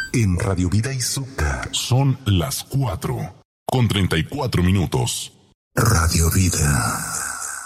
En Radio Vida Izuka son las 4:34. Radio Vida.